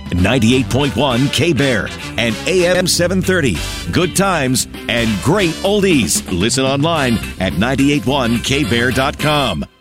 98.1 K-Bear, and AM 730. Good times and great oldies. Listen online at 981kbear.com.